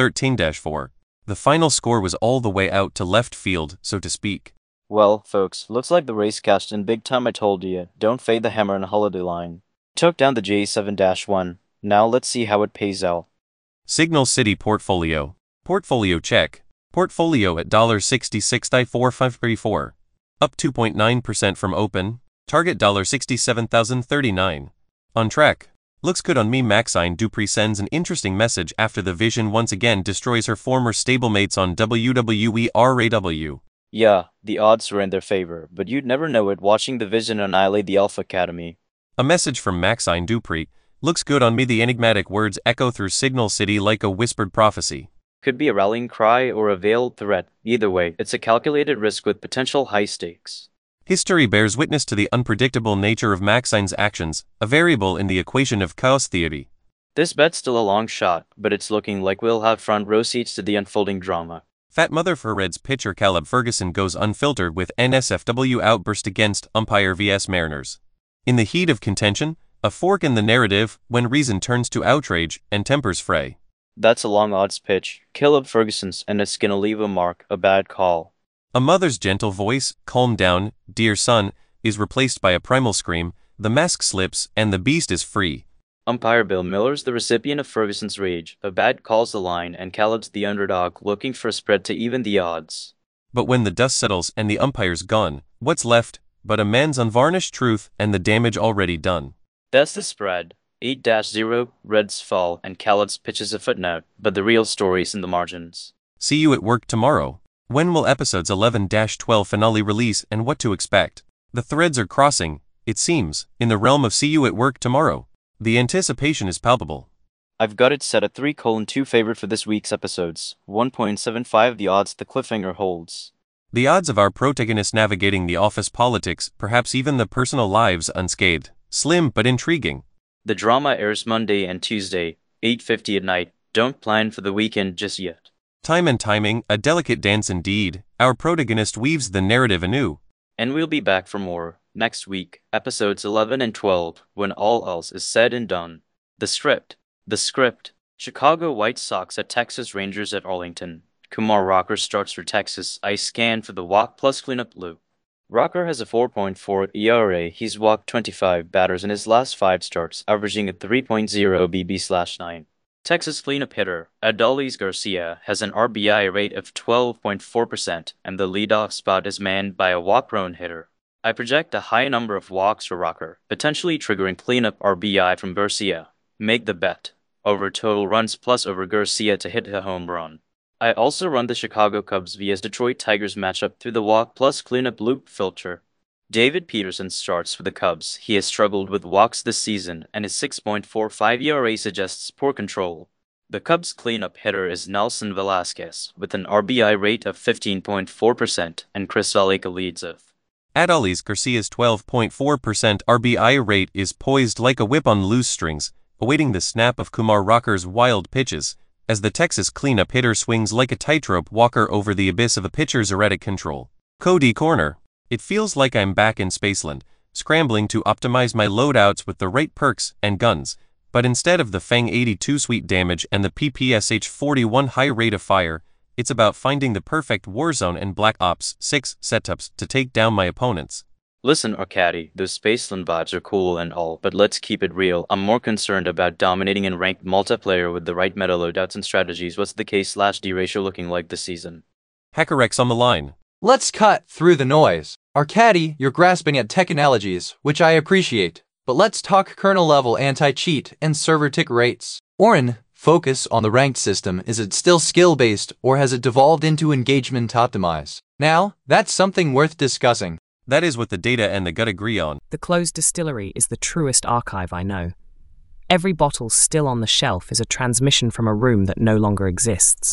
13-4. The final score was all the way out to left field, so to speak. Well, folks, looks like the race cashed in big time. I told you, don't fade the hammer and holiday line. Took down the Jays 7-1. Now let's see how it pays out. Signal City Portfolio. Portfolio check. Portfolio at $66,454. Up 2.9% from open. Target $67,039. On track. Looks good on me. Maxine Dupri sends an interesting message after the Vision once again destroys her former stablemates on WWE RAW. Yeah, the odds were in their favor, but you'd never know it watching the Vision annihilate the Alpha Academy. A message from Maxine Dupri. Looks good on me. The enigmatic words echo through Signal City like a whispered prophecy. Could be a rallying cry or a veiled threat. Either way, it's a calculated risk with potential high stakes. History bears witness to the unpredictable nature of Maxine's actions, a variable in the equation of chaos theory. This bet's still a long shot, but it's looking like we'll have front row seats to the unfolding drama. Fat mother for Reds pitcher Caleb Ferguson goes unfiltered with NSFW outburst against umpire vs Mariners. In the heat of contention, a fork in the narrative when reason turns to outrage and tempers fray. That's a long odds pitch. Caleb Ferguson's and it's gonna leave a mark, a bad call. A mother's gentle voice, calm down, dear son, is replaced by a primal scream, the mask slips and the beast is free. Umpire Bill Miller's the recipient of Ferguson's rage, a bad call's the line and Caleb's the underdog looking for a spread to even the odds. But when the dust settles and the umpire's gone, what's left but a man's unvarnished truth and the damage already done? That's the spread. 8-0, Reds fall and Caleb's pitches a footnote, but the real story's in the margins. See you at work tomorrow. When will episodes 11-12 finale release and what to expect? The threads are crossing, it seems, in the realm of see you at work tomorrow. The anticipation is palpable. I've got it set at 3:2 favorite for this week's episodes, 1.75 the odds the cliffhanger holds. The odds of our protagonists navigating the office politics, perhaps even the personal lives unscathed, slim but intriguing. The drama airs Monday and Tuesday, 8:50 at night. Don't plan for the weekend just yet. Time and timing, a delicate dance indeed. Our protagonist weaves the narrative anew. And we'll be back for more next week, episodes 11 and 12, when all else is said and done. The script. Chicago White Sox at Texas Rangers at Arlington. Kumar Rocker starts for Texas. I scan for the walk plus cleanup loop. Rocker has a 4.4 ERA. He's walked 25 batters in his last 5 starts, averaging a 3.0 BB/9. Texas cleanup hitter Adolis Garcia has an RBI rate of 12.4%, and the leadoff spot is manned by a walk-prone hitter. I project a high number of walks for Rocker, potentially triggering cleanup RBI from Garcia. Make the bet. Over total runs plus over Garcia to hit a home run. I also run the Chicago Cubs vs Detroit Tigers matchup through the walk plus cleanup loop filter. David Peterson starts for the Cubs. He has struggled with walks this season, and his 6.45 ERA suggests poor control. The Cubs' cleanup hitter is Nelson Velasquez, with an RBI rate of 15.4%, and Chris Valleca leads off. Adolis Garcia's 12.4% RBI rate is poised like a whip on loose strings, awaiting the snap of Kumar Rocker's wild pitches, as the Texas cleanup hitter swings like a tightrope walker over the abyss of a pitcher's erratic control. Cody Corner. It feels like I'm back in Spaceland, scrambling to optimize my loadouts with the right perks and guns, but instead of the Fang 82 sweet damage and the PPSH 41 high rate of fire, it's about finding the perfect Warzone and Black Ops 6 setups to take down my opponents. Listen, Arcady, those Spaceland vibes are cool and all, but let's keep it real. I'm more concerned about dominating in ranked multiplayer with the right meta loadouts and strategies. What's the K/D ratio looking like this season? HackerX on the line. Let's cut through the noise. Arcady, you're grasping at tech analogies, which I appreciate. But let's talk kernel-level anti-cheat and server tick rates. Oren, focus on the ranked system. Is it still skill-based, or has it devolved into engagement optimized? Now, that's something worth discussing. That is what the data and the gut agree on. The closed distillery is the truest archive I know. Every bottle still on the shelf is a transmission from a room that no longer exists.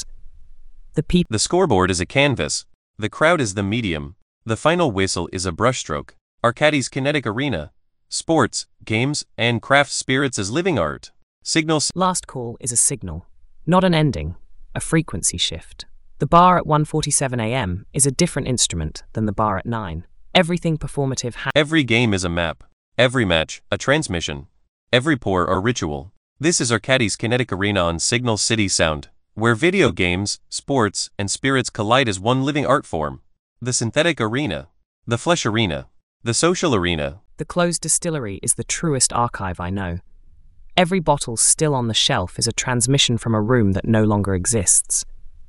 The scoreboard is a canvas. The crowd is the medium. The final whistle is a brushstroke. Arcady's kinetic arena. Sports, games, and craft spirits as living art. Signals. Last call is a signal, not an ending, a frequency shift. The bar at 1:47 a.m. is a different instrument than the bar at 9. Everything performative Every game is a map. Every match, a transmission. Every pour, a ritual. This is Arcady's kinetic arena on Signal City Sound, where video games, sports, and spirits collide as one living art form. The synthetic arena. The flesh arena. The social arena. The closed distillery is the truest archive I know. Every bottle still on the shelf is a transmission from a room that no longer exists.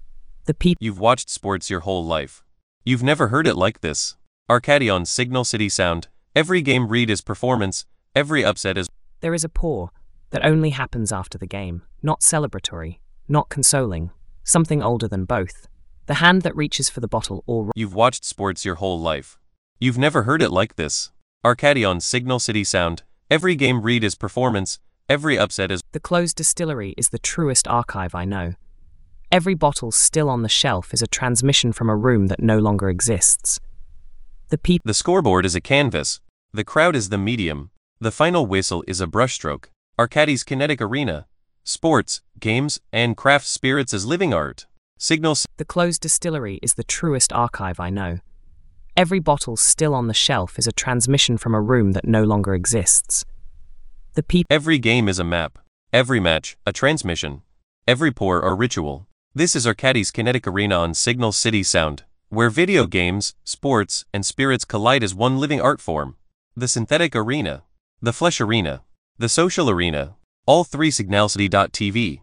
You've watched sports your whole life. You've never heard it like this. Arcady on Signal City Sound. Every game read is performance. Every upset is. There is a pour, that only happens after the game, not celebratory, not consoling, something older than both. The hand that reaches for the bottle or... You've watched sports your whole life. You've never heard it like this. Arcady on Signal City Sound. Every game read is performance, every upset is... The closed distillery is the truest archive I know. Every bottle still on the shelf is a transmission from a room that no longer exists. The scoreboard is a canvas. The crowd is the medium. The final whistle is a brushstroke. Arcady's kinetic arena. Sports, games, and craft spirits as living art. The closed distillery is the truest archive I know. Every bottle still on the shelf is a transmission from a room that no longer exists. Every game is a map. Every match, a transmission. Every pour a ritual. This is Arcady's kinetic arena on Signal City Sound, where video games, sports, and spirits collide as one living art form. The synthetic arena. The flesh arena. The social arena. All three signalcity.tv.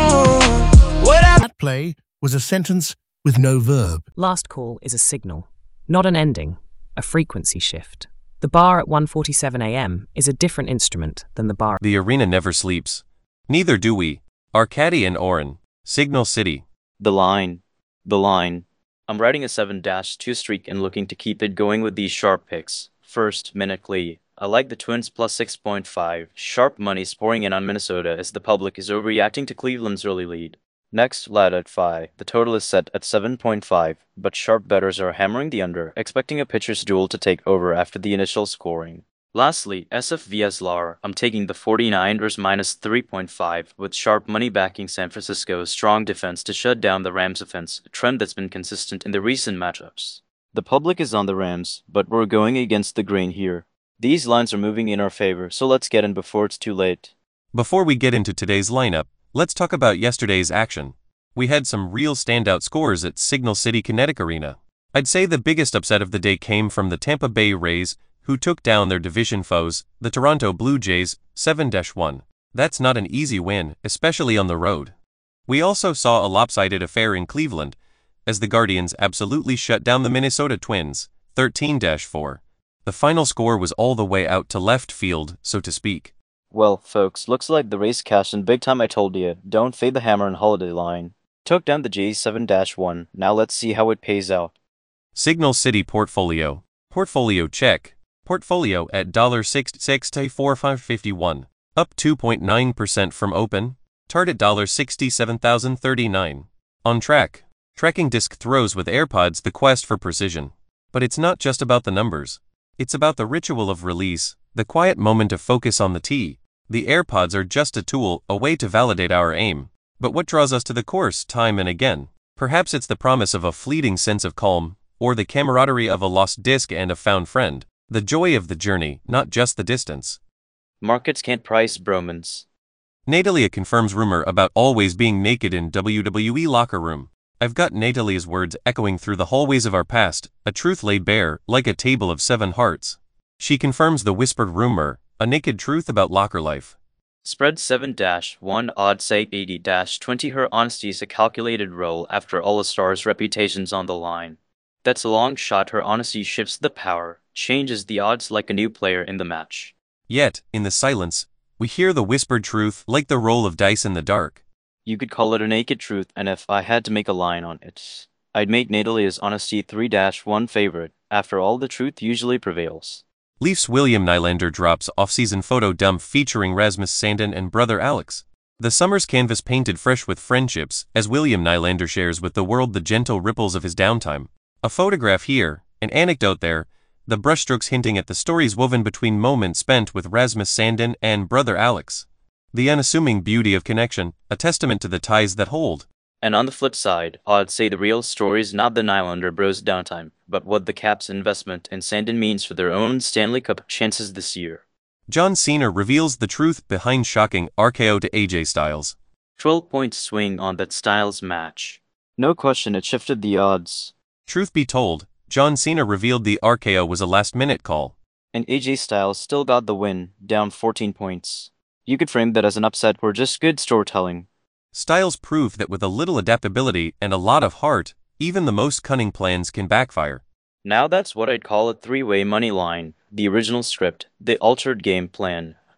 That play was a sentence with no verb. Last call is a signal, not an ending, a frequency shift. The bar at 1:47 a.m. is a different instrument than the bar. The arena never sleeps. Neither do we. Arcady and Oren. Signal City. The line. I'm riding a 7-2 streak and looking to keep it going with these sharp picks. First, Minute Lee. I like the Twins plus 6.5. Sharp money's pouring in on Minnesota as the public is overreacting to Cleveland's early lead. Next, Lad at Phi. The total is set at 7.5, but sharp bettors are hammering the under, expecting a pitcher's duel to take over after the initial scoring. Lastly, SF vs LAR. I'm taking the 49ers minus 3.5 with sharp money backing San Francisco's strong defense to shut down the Rams' offense, a trend that's been consistent in the recent matchups. The public is on the Rams, but we're going against the grain here. These lines are moving in our favor, so let's get in before it's too late. Before we get into today's lineup, let's talk about yesterday's action. We had some real standout scores at Signal City Kinetic Arena. I'd say the biggest upset of the day came from the Tampa Bay Rays, who took down their division foes, the Toronto Blue Jays, 7-1. That's not an easy win, especially on the road. We also saw a lopsided affair in Cleveland, as the Guardians absolutely shut down the Minnesota Twins, 13-4. The final score was all the way out to left field, so to speak. Well, folks, looks like the Rays cashed in big time. I told you, don't fade the hammer and holiday line. Took down the Jays 7-1, now let's see how it pays out. Signal City Portfolio. Portfolio check. Portfolio at $6,645.51, up 2.9% from open. Target $67,039. On track. Tracking disc throws with AirPods, the quest for precision. But it's not just about the numbers. It's about the ritual of release, the quiet moment of focus on the tee. The AirPods are just a tool, a way to validate our aim. But what draws us to the course time and again? Perhaps it's the promise of a fleeting sense of calm, or the camaraderie of a lost disc and a found friend. The joy of the journey, not just the distance. Markets can't price bromance. Natalia confirms rumor about always being naked in WWE locker room. I've got Natalia's words echoing through the hallways of our past, a truth laid bare, like a table of 7 hearts. She confirms the whispered rumor, a naked truth about locker life. Spread 7-1, odds say 80-20. Her honesty is a calculated role after all a star's reputation's on the line. That's a long shot. Her honesty shifts the power, changes the odds like a new player in the match. Yet, in the silence, we hear the whispered truth like the roll of dice in the dark. You could call it a naked truth, and if I had to make a line on it, I'd make Natalia's honesty 3-1 favorite. After all, the truth usually prevails. Leafs William Nylander drops off-season photo dump featuring Rasmus Sandin and brother Alex. The summer's canvas painted fresh with friendships, as William Nylander shares with the world the gentle ripples of his downtime. A photograph here, an anecdote there, the brushstrokes hinting at the stories woven between moments spent with Rasmus Sandin and brother Alex. The unassuming beauty of connection, a testament to the ties that hold. And on the flip side, I'd say the real story's not the Nylander bros' downtime, but what the Caps' investment in Sandin means for their own Stanley Cup chances this year. John Cena reveals the truth behind shocking RKO to AJ Styles. 12-point swing on that Styles match. No question it shifted the odds. Truth be told, John Cena revealed the RKO was a last-minute call. And AJ Styles still got the win, down 14 points. You could frame that as an upset or just good storytelling. Styles proved that with a little adaptability and a lot of heart, even the most cunning plans can backfire. Now that's what I'd call a three-way money line. The original script, the altered game plan.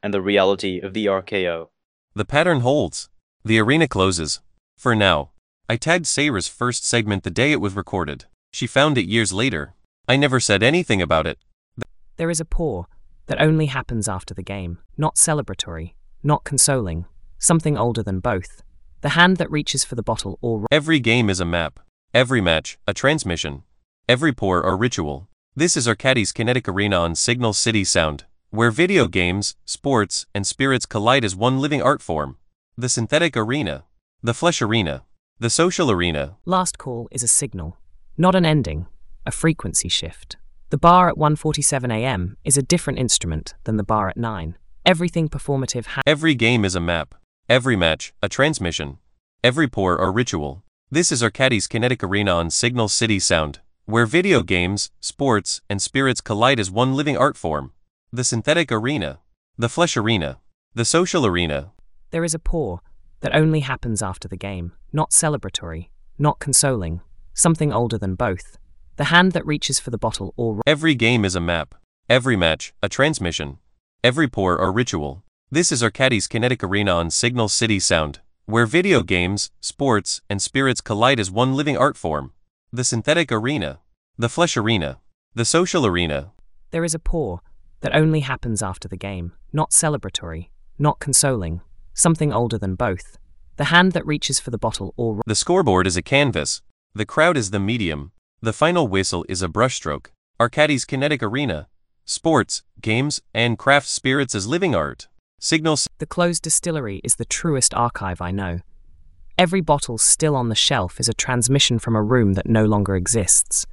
and the reality of the RKO. The pattern holds. The arena closes. For now. I tagged Sayra's first segment the day it was recorded. She found it years later. I never said anything about it. There is a pause that only happens after the game, not celebratory, not consoling, something older than both. The hand that reaches for the bottle or... Every game is a map. Every match, a transmission. Every pour, a ritual. This is Arcadie's Kinetic Arena on Signal City Sound, where video games, sports, and spirits collide as one living art form. The synthetic arena. The flesh arena. The social arena. Last call is a signal, not an ending, a frequency shift. The bar at 1:47 a.m. is a different instrument than the bar at 9. Everything performative Every game is a map. Every match, a transmission. Every pour, a ritual. This is Arcadie's Kinetic Arena on Signal City Sound, where video games, sports, and spirits collide as one living art form. The synthetic arena. The flesh arena. The social arena. There is a pause that only happens after the game, not celebratory, not consoling, something older than both. The hand that reaches for the bottle or... Every game is a map. Every match, a transmission. Every pour, a ritual. This is Arcadie's Kinetic Arena on Signal City Sound, where video games, sports, and spirits collide as one living art form. The synthetic arena. The flesh arena. The social arena. There is a pause that only happens after the game, not celebratory, not consoling, something older than both. The hand that reaches for the bottle or... The scoreboard is a canvas. The crowd is the medium. The final whistle is a brushstroke. Arcadie's Kinetic Arena. Sports, games, and craft spirits as living art. Signals. The closed distillery is the truest archive I know. Every bottle still on the shelf is a transmission from a room that no longer exists.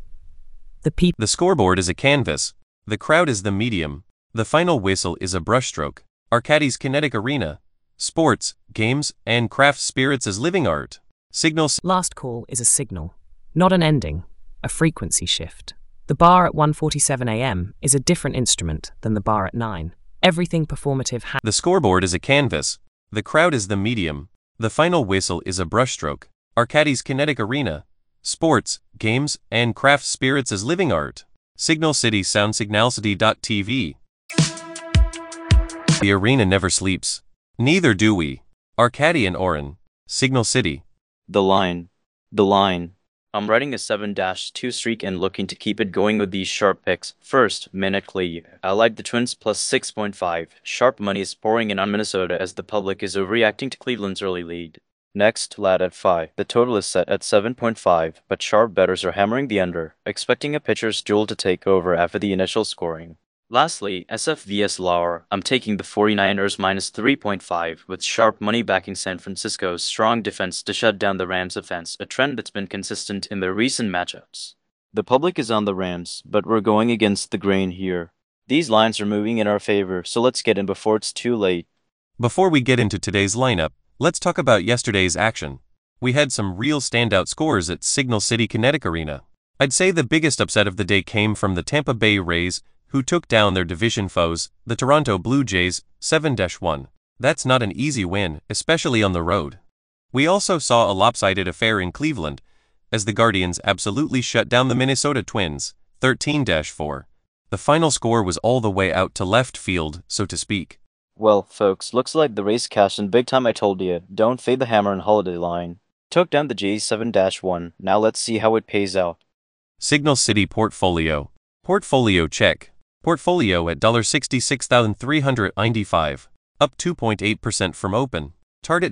The scoreboard is a canvas. The crowd is the medium. The final whistle is a brushstroke. Arcadie's Kinetic Arena. Sports, games, and craft spirits as living art. Signals. Last call is a signal, not an ending, a frequency shift. The bar at 1:47 a.m. is a different instrument than the bar at 9. Everything performative The scoreboard is a canvas. The crowd is the medium. The final whistle is a brushstroke. Arcadie's Kinetic Arena. Sports, games, and craft spirits as living art. Signal City Sound Signalcity.tv. The arena never sleeps. Neither do we. Arcadie and Oren. Signal City. The line. The line. I'm riding a 7-2 streak and looking to keep it going with these sharp picks. First, Minute I like the Twins plus 6.5. Sharp money is pouring in on Minnesota as the public is overreacting to Cleveland's early lead. Next, Lad at 5. The total is set at 7.5, but sharp bettors are hammering the under, expecting a pitcher's duel to take over after the initial scoring. Lastly, SF vs Lauer, I'm taking the 49ers minus 3.5 with sharp money backing San Francisco's strong defense to shut down the Rams' offense, a trend that's been consistent in their recent matchups. The public is on the Rams, but we're going against the grain here. These lines are moving in our favor, so let's get in before it's too late. Before we get into today's lineup, let's talk about yesterday's action. We had some real standout scores at Signal City Kinetic Arena. I'd say the biggest upset of the day came from the Tampa Bay Rays, who took down their division foes, the Toronto Blue Jays, 7-1. That's not an easy win, especially on the road. We also saw a lopsided affair in Cleveland, as the Guardians absolutely shut down the Minnesota Twins, 13-4. The final score was all the way out to left field, so to speak. Well, folks, looks like the Rays cashed in big time. I told you, don't fade the hammer and holiday line. Took down the Jays 7-1, now let's see how it pays out. Signal City Portfolio. Portfolio check. Portfolio at $66,395, up 2.8% from open. Target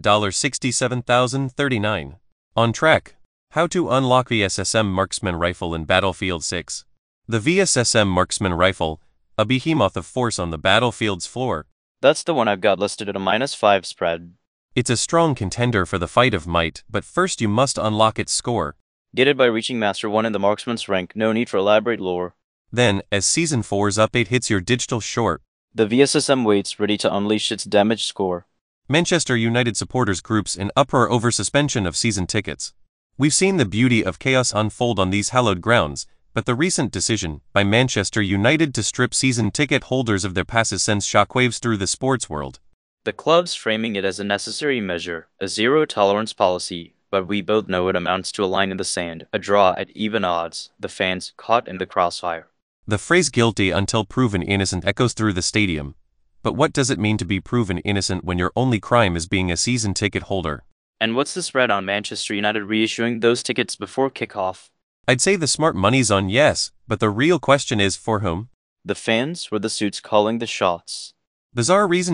$67,039. On track. How to unlock VSSM Marksman Rifle in Battlefield 6. The VSSM Marksman Rifle, a behemoth of force on the battlefield's floor. That's the one I've got listed at a -5 spread. It's a strong contender for the fight of might, but first you must unlock its score. Get it by reaching Master 1 in the Marksman's rank, no need for elaborate lore. Then, as Season 4's update hits your digital short, the VSSM waits ready to unleash its damage score. Manchester United supporters groups in uproar over suspension of season tickets. We've seen the beauty of chaos unfold on these hallowed grounds, but the recent decision by Manchester United to strip season ticket holders of their passes sends shockwaves through the sports world. The club's framing it as a necessary measure, a zero-tolerance policy, but we both know it amounts to a line in the sand, a draw at even odds, the fans caught in the crossfire. The phrase guilty until proven innocent echoes through the stadium, But what does it mean to be proven innocent when your only crime is being a season ticket holder? And what's the spread on Manchester United reissuing those tickets before kickoff? I'd say the smart money's on yes, but the real question is for whom? The fans or the suits calling the shots? Bizarre reason